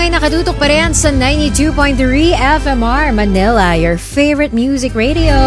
ay nakatutok pa rin sa 92.3 FMR Manila, your favorite music radio.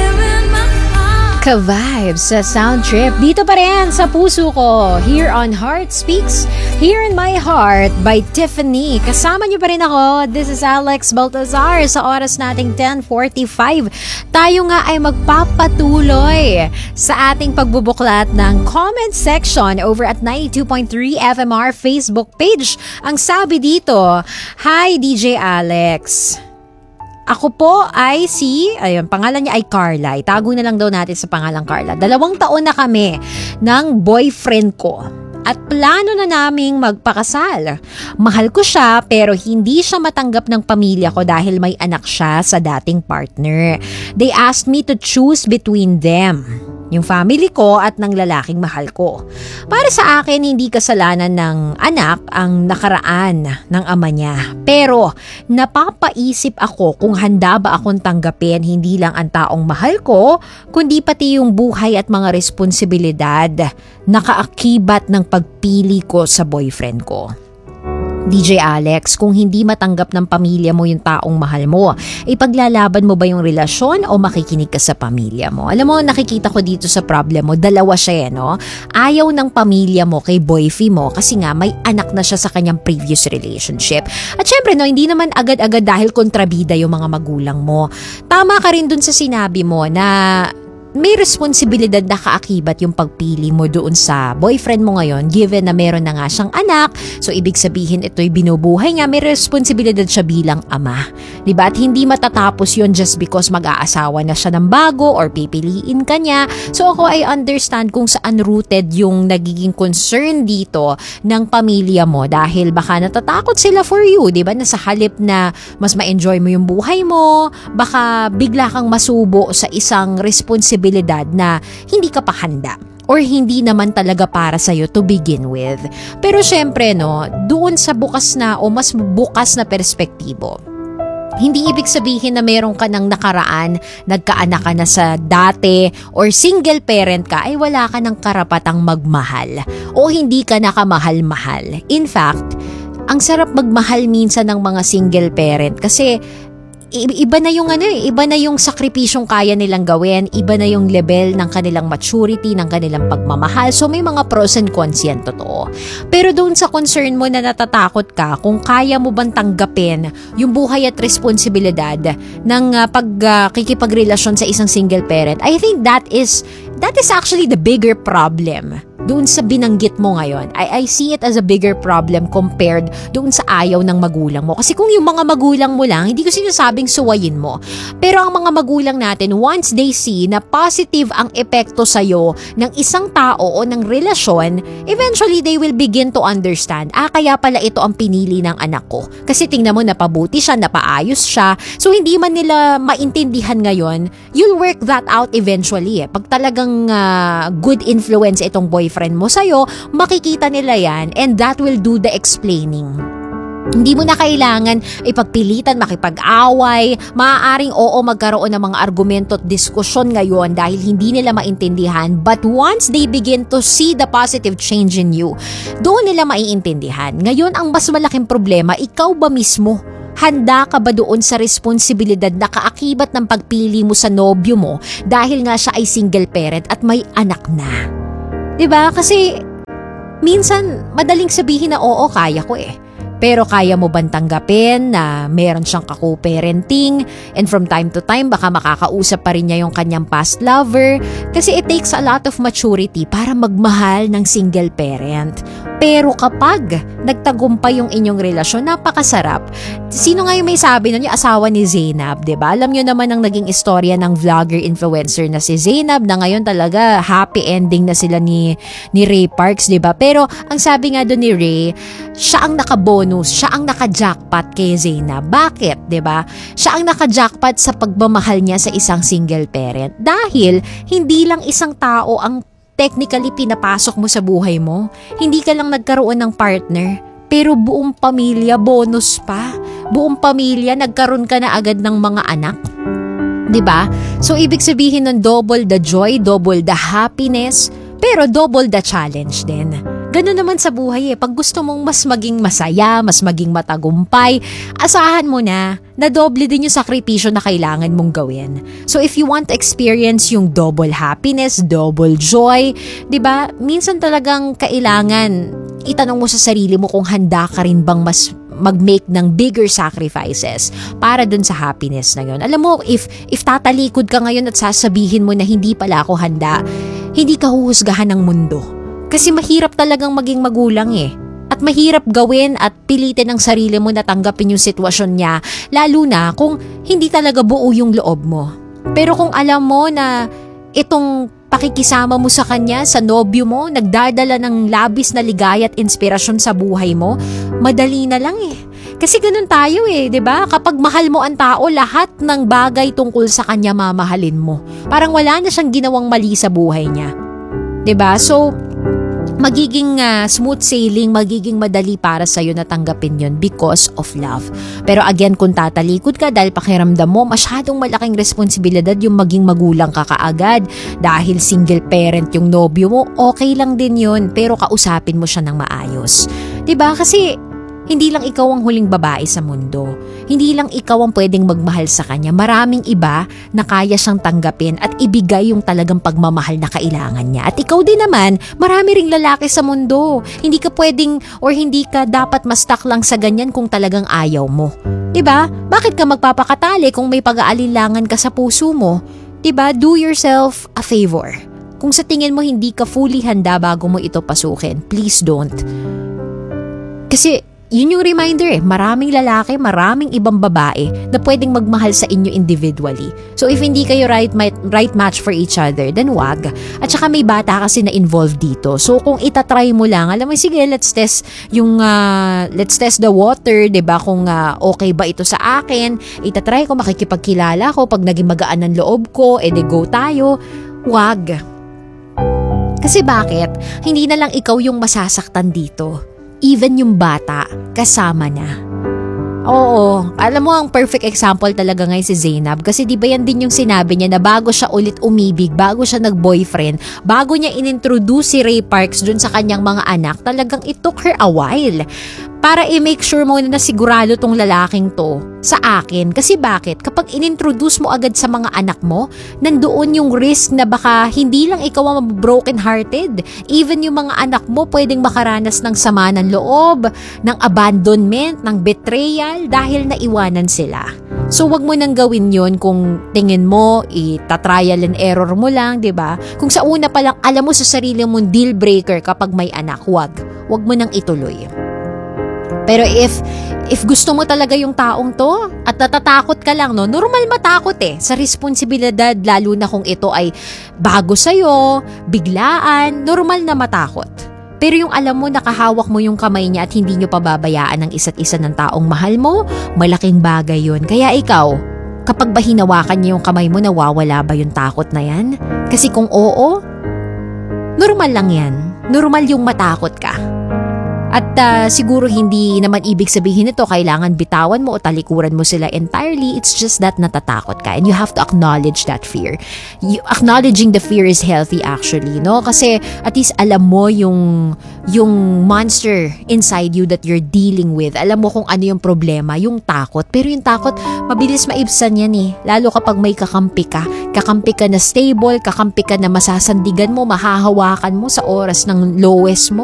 Ka-vibes sa Sound Trip. Dito pa rin sa puso ko. Here on Heart Speaks, Here in My Heart by Tiffany. Kasama niyo pa rin ako. This is Alex Baltazar sa oras nating 10:45. Tayo nga ay magpapatuloy sa ating pagbubuklat ng comment section over at 92.3 FMR Facebook page. Ang sabi dito, "Hi DJ Alex. Ako po ay pangalan niya ay Carla. Itago na lang daw natin sa pangalang Carla. 2 taon na kami ng boyfriend ko. At plano na naming magpakasal. Mahal ko siya pero hindi siya matanggap ng pamilya ko dahil may anak siya sa dating partner. They asked me to choose between them. Yung family ko at ng lalaking mahal ko. Para sa akin, hindi kasalanan ng anak ang nakaraan ng ama niya. Pero napapaisip ako kung handa ba akong tanggapin hindi lang ang taong mahal ko, kundi pati yung buhay at mga responsibilidad na kaakibat ng pagpili ko sa boyfriend ko. DJ Alex, kung hindi matanggap ng pamilya mo yung taong mahal mo, ipaglalaban mo ba yung relasyon o makikinig ka sa pamilya mo? Alam mo, nakikita ko dito sa problem mo, dalawa siya no? Ayaw ng pamilya mo kay boyfriend mo kasi nga may anak na siya sa kanyang previous relationship. At syempre, no, hindi naman agad-agad dahil kontrabida yung mga magulang mo. Tama ka rin dun sa sinabi mo na may responsibilidad na kaakibat yung pagpili mo doon sa boyfriend mo ngayon given na meron na nga siyang anak. So ibig sabihin ito'y binubuhay nga, may responsibilidad siya bilang ama. Diba? At hindi matatapos yun just because mag-aasawa na siya ng bago or pipiliin ka niya. So ako ay understand kung saan rooted yung nagiging concern dito ng pamilya mo dahil baka natatakot sila for you. Diba? Na sa halip na mas ma-enjoy mo yung buhay mo, baka bigla kang masubo sa isang responsibilidad na hindi ka pa handa or hindi naman talaga para sa'yo to begin with. Pero syempre, no, doon sa bukas na o mas bukas na perspektibo, hindi ibig sabihin na meron ka ng nakaraan, nagkaanak ka na sa dati or single parent ka, ay wala ka ng karapatang magmahal o hindi ka nakamahal-mahal. In fact, ang sarap magmahal minsan ng mga single parent kasi iba na yung sakripisyong kaya nilang gawin, iba na yung level ng kanilang maturity, ng kanilang pagmamahal. So may mga pros and cons yan, totoo. Pero doon sa concern mo na natatakot ka kung kaya mo bang tanggapin yung buhay at responsibilidad ng pagkikipagrelasyon sa isang single parent, I think that is actually the bigger problem. Doon sa binanggit mo ngayon, I see it as a bigger problem compared doon sa ayaw ng magulang mo. Kasi kung yung mga magulang mo lang, hindi ko sinasabing suwayin mo. Pero ang mga magulang natin, once they see na positive ang epekto sa'yo ng isang tao o ng relasyon, eventually they will begin to understand, kaya pala ito ang pinili ng anak ko. Kasi tingnan mo, napabuti siya, napaayos siya. So hindi man nila maintindihan ngayon, you'll work that out eventually. Pag talagang good influence itong boyfriend mo sa'yo, makikita nila yan and that will do the explaining. Hindi mo na kailangan ipagpilitan makipag-away. Maaaring magkaroon ng mga argumento at diskusyon ngayon dahil hindi nila maintindihan, but once they begin to see the positive change in you, doon nila maiintindihan. Ngayon, ang mas malaking problema, ikaw ba mismo? Handa ka ba doon sa responsibilidad na kaakibat ng pagpili mo sa nobyo mo dahil nga siya ay single parent at may anak na? Diba? Kasi minsan madaling sabihin na oo, kaya ko eh. Pero kaya mo bang tanggapin na meron siyang kako-parenting and from time to time baka makakausap pa rin niya yung kanyang past lover? Kasi it takes a lot of maturity para magmahal ng single parent. Pero kapag nagtagumpay yung inyong relasyon, napakasarap. Sino nga yung may sabi nun? Yung asawa ni Zainab, diba? Alam nyo naman ang naging istorya ng vlogger-influencer na si Zainab na ngayon talaga happy ending na sila ni Ray Parks, diba? Pero ang sabi nga doon ni Ray, siya ang nakabonus, siya ang naka-jackpot kay Zainab. Bakit, diba? Siya ang naka-jackpot sa pagmamahal niya sa isang single parent. Dahil hindi lang isang tao ang technically pinapasok mo sa buhay mo. Hindi ka lang nagkaroon ng partner, pero buong pamilya, bonus pa. Buong pamilya, nagkaroon ka na agad ng mga anak. 'Di ba? So ibig sabihin ng double the joy, double the happiness, pero double the challenge din. Ganun naman sa buhay Pag gusto mong mas maging masaya, mas maging matagumpay, asahan mo na doble din yung sakripisyo na kailangan mong gawin. So if you want to experience yung double happiness, double joy, 'di ba? Minsan talagang kailangan itanong mo sa sarili mo kung handa ka rin bang mas mag-make ng bigger sacrifices para dun sa happiness na yun. Alam mo, if tatalikod ka ngayon at sasabihin mo na hindi pala ako handa, hindi ka huhusgahan ng mundo. Kasi mahirap talagang maging magulang At mahirap gawin at pilitin ang sarili mo na tanggapin yung sitwasyon niya, lalo na kung hindi talaga buo yung loob mo. Pero kung alam mo na itong pakikisama mo sa kanya, sa nobyo mo, nagdadala ng labis na ligaya at inspirasyon sa buhay mo, madali na lang Kasi ganun tayo 'di ba? Kapag mahal mo ang tao, lahat ng bagay tungkol sa kanya mamahalin mo. Parang wala na siyang ginawang mali sa buhay niya. 'Di ba? So, magiging smooth sailing, magiging madali para sa'yo na tanggapin yun because of love. Pero again, kung tatalikod ka dahil pakiramdam mo, masyadong malaking responsibilidad yung maging magulang ka kaagad. Dahil single parent yung nobyo mo, okay lang din yun, pero kausapin mo siya ng maayos. 'Di ba? Kasi hindi lang ikaw ang huling babae sa mundo. Hindi lang ikaw ang pwedeng magmahal sa kanya. Maraming iba na kaya siyang tanggapin at ibigay yung talagang pagmamahal na kailangan niya. At ikaw din naman, marami ring lalaki sa mundo. Hindi ka pwedeng or hindi ka dapat ma-stuck lang sa ganyan kung talagang ayaw mo. 'Di ba? Bakit ka magpapakatali kung may pag-aalilangan ka sa puso mo? 'Di ba? Do yourself a favor. Kung sa tingin mo hindi ka fully handa bago mo ito pasukin, please don't. Kasi yun yung reminder maraming lalaki, maraming ibang babae na pwedeng magmahal sa inyo individually. So if hindi kayo right match for each other, then wag. At saka may bata kasi na involved dito. So kung itatry mo lang, alam mo, sige, let's test the water, 'di ba? Kung okay ba ito sa akin, itatry ko, makikipagkilala ko, pag naging magaan ng loob ko, edi go tayo. Wag. Kasi bakit? Hindi na lang ikaw yung masasaktan dito. Even yung bata, kasama na. Oo, alam mo ang perfect example talaga ngayon si Zainab kasi di ba yan din yung sinabi niya na bago siya ulit umibig, bago siya nag-boyfriend, bago niya inintroduce si Ray Parks dun sa kanyang mga anak, talagang it took her a while para i-make sure mo na sigurado tong lalaking to sa akin. Kasi bakit? Kapag inintroduce mo agad sa mga anak mo, nandoon yung risk na baka hindi lang ikaw ang broken hearted. Even yung mga anak mo pwedeng makaranas ng sama ng loob, ng abandonment, ng betrayal dahil naiwanan sila. So wag mo nang gawin yon kung tingin mo ita-trial and error mo lang, 'di ba? Kung sa una pa lang alam mo sa sarili mo deal breaker kapag may anak, wag mo nang ituloy. Pero if gusto mo talaga yung taong to at natatakot ka lang, no, normal matakot sa responsibilidad, lalo na kung ito ay bago sa'yo, biglaan, normal na matakot. Pero yung alam mo nakahawak mo yung kamay niya at hindi nyo pababayaan ng isa't isa ng taong mahal mo, malaking bagay yun. Kaya ikaw, kapag ba hinawakan niya yung kamay mo, nawawala ba yung takot na yan? Kasi kung oo, normal lang yan. Normal yung matakot ka. At siguro hindi naman ibig sabihin nito kailangan bitawan mo o talikuran mo sila entirely. It's just that natatakot ka and you have to acknowledge that fear. Acknowledging the fear is healthy actually, no? Kasi at least alam mo yung monster inside you that you're dealing with. Alam mo kung ano yung problema, yung takot. Pero yung takot, mabilis maibsan yan Lalo kapag may kakampi ka. Kakampi ka na stable, kakampi ka na masasandigan mo, mahahawakan mo sa oras ng lowest mo.